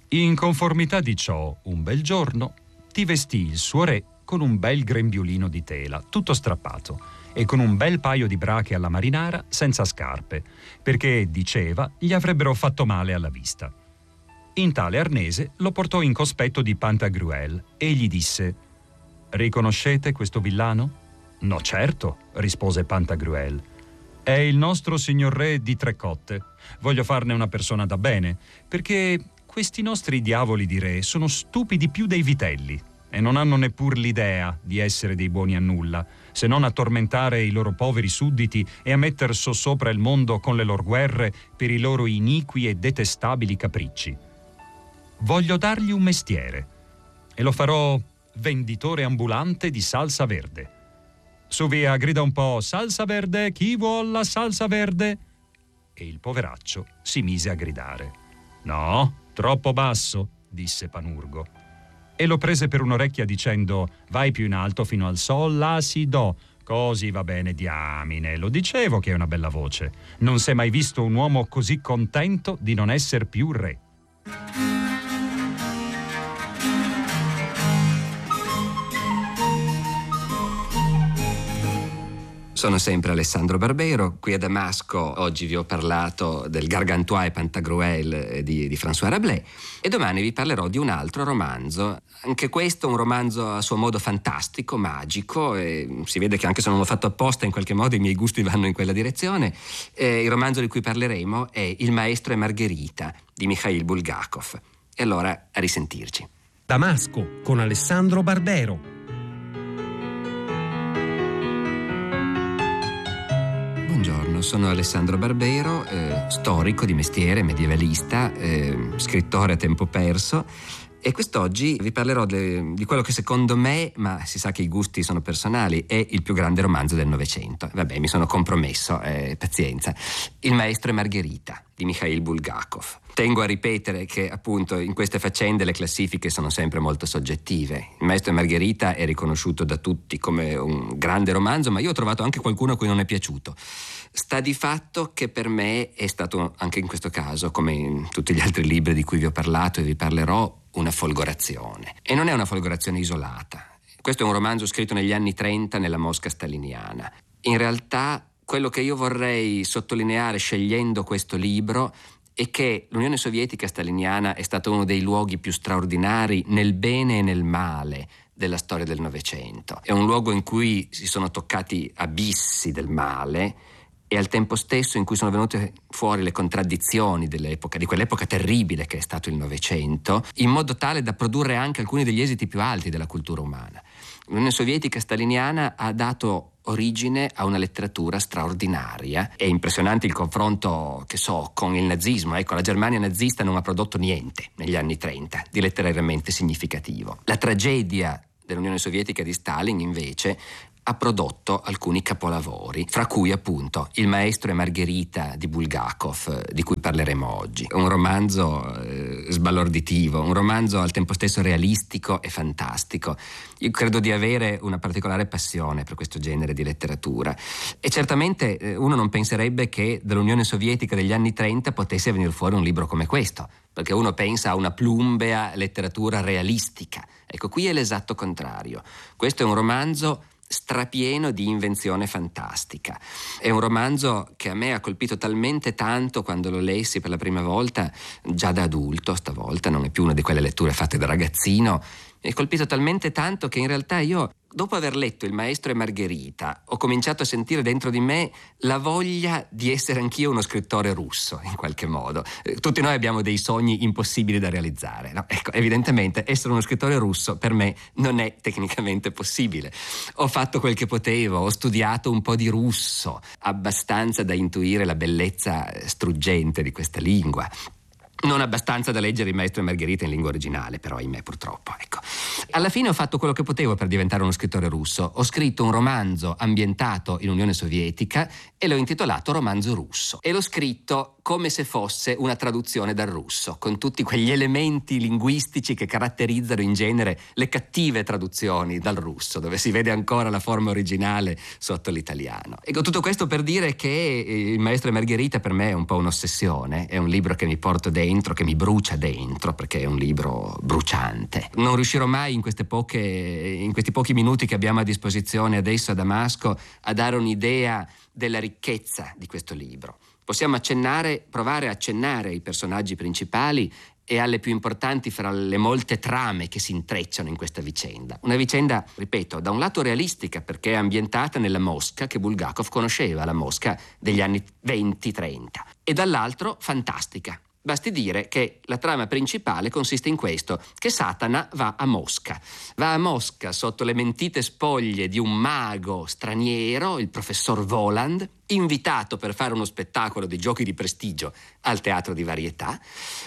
In conformità di ciò, un bel giorno ti vestì il suo re con un bel grembiulino di tela, tutto strappato, e con un bel paio di brache alla marinara senza scarpe, perché, diceva, gli avrebbero fatto male alla vista. In tale arnese lo portò in cospetto di Pantagruel e gli disse: «Riconoscete questo villano?» «No, certo», rispose Pantagruel. «È il nostro signor re di Trecotte. Voglio farne una persona da bene, perché questi nostri diavoli di re sono stupidi più dei vitelli e non hanno neppur l'idea di essere dei buoni a nulla, se non a tormentare i loro poveri sudditi e a metter sossopra il mondo con le loro guerre per i loro iniqui e detestabili capricci. Voglio dargli un mestiere e lo farò venditore ambulante di salsa verde. Su via, grida un po': salsa verde, chi vuol la salsa verde?» E il poveraccio si mise a gridare. «No, troppo basso», disse Panurgo. E lo prese per un'orecchia dicendo: «Vai più in alto fino al sol, la si do». «Così va bene, diamine, lo dicevo che è una bella voce. Non s'è mai visto un uomo così contento di non esser più re». Sono sempre Alessandro Barbero, qui a Damasco. Oggi vi ho parlato del Gargantua e Pantagruel di François Rabelais e domani vi parlerò di un altro romanzo. Anche questo un romanzo a suo modo fantastico, magico, e si vede che anche se non l'ho fatto apposta in qualche modo i miei gusti vanno in quella direzione. Il romanzo di cui parleremo è Il maestro e Margherita di Mikhail Bulgakov. E allora a risentirci. Damasco con Alessandro Barbero. Buongiorno, sono Alessandro Barbero, storico di mestiere, medievalista, scrittore a tempo perso, e quest'oggi vi parlerò di quello che secondo me, ma si sa che i gusti sono personali, è il più grande romanzo del Novecento. Vabbè, mi sono compromesso, pazienza. Il maestro e Margherita di Mikhail Bulgakov. Tengo a ripetere che appunto in queste faccende le classifiche sono sempre molto soggettive. Il maestro e Margherita è riconosciuto da tutti come un grande romanzo, ma io ho trovato anche qualcuno a cui non è piaciuto. Sta di fatto che per me è stato, anche in questo caso, come in tutti gli altri libri di cui vi ho parlato e vi parlerò, una folgorazione. E non è una folgorazione isolata. Questo è un romanzo scritto negli anni 30 nella Mosca staliniana. In realtà quello che io vorrei sottolineare scegliendo questo libro è che l'Unione Sovietica staliniana è stato uno dei luoghi più straordinari nel bene e nel male della storia del Novecento. È un luogo in cui si sono toccati abissi del male e al tempo stesso in cui sono venute fuori le contraddizioni dell'epoca, di quell'epoca terribile che è stato il Novecento, in modo tale da produrre anche alcuni degli esiti più alti della cultura umana. L'Unione Sovietica staliniana ha dato origine a una letteratura straordinaria. È impressionante il confronto, con il nazismo. Ecco, la Germania nazista non ha prodotto niente negli anni 30 di letterariamente significativo. La tragedia dell'Unione Sovietica di Stalin, invece, ha prodotto alcuni capolavori, fra cui appunto Il maestro e Margherita di Bulgakov, di cui parleremo oggi. Un romanzo sbalorditivo, un romanzo al tempo stesso realistico e fantastico. Io credo di avere una particolare passione per questo genere di letteratura e certamente uno non penserebbe che dall'Unione Sovietica degli anni 30 potesse venire fuori un libro come questo, perché uno pensa a una plumbea letteratura realistica. Ecco, qui è l'esatto contrario. Questo è un romanzo strapieno di invenzione fantastica. È un romanzo che a me ha colpito talmente tanto quando lo lessi per la prima volta, già da adulto stavolta, non è più una di quelle letture fatte da ragazzino. Mi ha colpito talmente tanto che in realtà io, dopo aver letto Il maestro e Margherita, ho cominciato a sentire dentro di me la voglia di essere anch'io uno scrittore russo, in qualche modo. Tutti noi abbiamo dei sogni impossibili da realizzare, no? Ecco, evidentemente essere uno scrittore russo per me non è tecnicamente possibile. Ho fatto quel che potevo, ho studiato un po' di russo, abbastanza da intuire la bellezza struggente di questa lingua. Non abbastanza da leggere Il maestro e Margherita in lingua originale, però ahimè purtroppo, ecco. Alla fine ho fatto quello che potevo per diventare uno scrittore russo. Ho scritto un romanzo ambientato in Unione Sovietica e l'ho intitolato Romanzo russo. E l'ho scritto come se fosse una traduzione dal russo, con tutti quegli elementi linguistici che caratterizzano in genere le cattive traduzioni dal russo, dove si vede ancora la forma originale sotto l'italiano. E con tutto questo per dire che Il maestro e Margherita per me è un po' un'ossessione, è un libro che mi porto dentro, che mi brucia dentro, perché è un libro bruciante. Non riuscirò mai in questi pochi minuti che abbiamo a disposizione adesso a Damasco a dare un'idea della ricchezza di questo libro. Possiamo provare a accennare ai personaggi principali e alle più importanti fra le molte trame che si intrecciano in questa vicenda. Una vicenda, ripeto, da un lato realistica perché è ambientata nella Mosca che Bulgakov conosceva, la Mosca degli anni 20-30, e dall'altro fantastica. Basti dire che la trama principale consiste in questo, che Satana va a Mosca sotto le mentite spoglie di un mago straniero, il professor Voland, invitato per fare uno spettacolo di giochi di prestigio al teatro di varietà.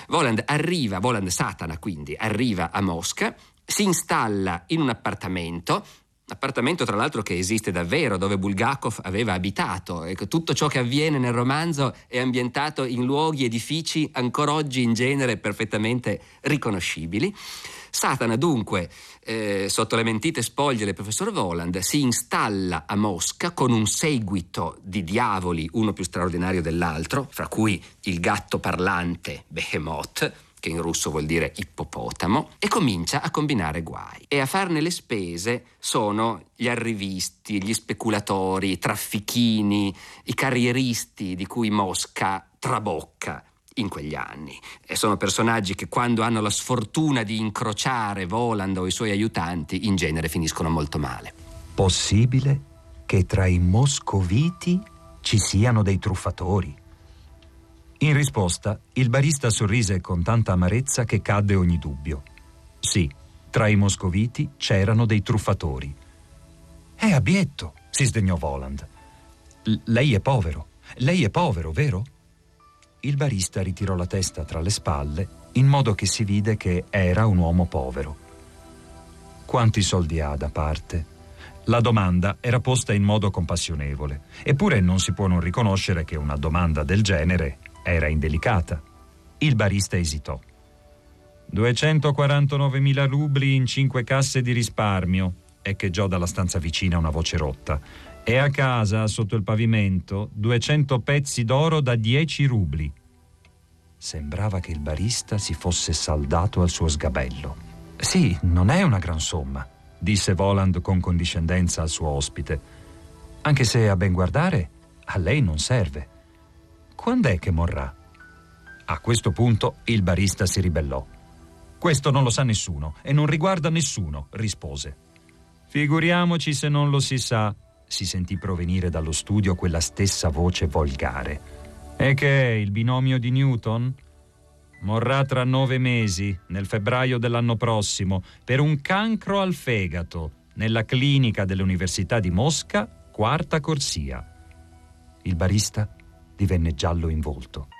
Satana quindi arriva a Mosca, si installa in un appartamento tra l'altro che esiste davvero, dove Bulgakov aveva abitato. Ecco, tutto ciò che avviene nel romanzo è ambientato in luoghi, edifici ancora oggi in genere perfettamente riconoscibili. Satana dunque, sotto le mentite spoglie del professor Voland, si installa a Mosca con un seguito di diavoli, uno più straordinario dell'altro, fra cui il gatto parlante Behemoth, che in russo vuol dire ippopotamo, e comincia a combinare guai. E a farne le spese sono gli arrivisti, gli speculatori, i traffichini, i carrieristi di cui Mosca trabocca in quegli anni. E sono personaggi che quando hanno la sfortuna di incrociare Voland o i suoi aiutanti in genere finiscono molto male. Possibile che tra i moscoviti ci siano dei truffatori? In risposta, il barista sorrise con tanta amarezza che cadde ogni dubbio. Sì, tra i moscoviti c'erano dei truffatori. È abietto, si sdegnò Voland. Lei è povero, vero? Il barista ritirò la testa tra le spalle, in modo che si vide che era un uomo povero. Quanti soldi ha da parte? La domanda era posta in modo compassionevole, eppure non si può non riconoscere che una domanda del genere era indelicata. Il barista esitò. 249.000 rubli in 5 casse di risparmio, echeggiò dalla stanza vicina una voce rotta. E a casa, sotto il pavimento, 200 pezzi d'oro da 10 rubli. Sembrava che il barista si fosse saldato al suo sgabello. Sì, non è una gran somma, disse Voland con condiscendenza al suo ospite. Anche se, a ben guardare, a lei non serve. Quand'è che morrà? A questo punto il barista si ribellò. Questo non lo sa nessuno e non riguarda nessuno, rispose. Figuriamoci se non lo si sa, si sentì provenire dallo studio quella stessa voce volgare. E che è il binomio di Newton? Morrà tra 9 mesi, nel febbraio dell'anno prossimo, per un cancro al fegato, nella clinica dell'Università di Mosca, 4ª corsia. Il barista divenne giallo in volto.